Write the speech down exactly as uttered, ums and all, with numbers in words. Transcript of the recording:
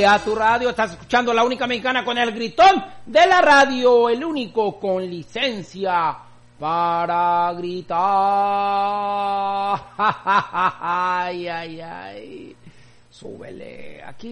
a tu radio. Estás escuchando La Única Mexicana con el gritón de la radio, el único con licencia para gritar. Ay, ay, ay. Súbele aquí.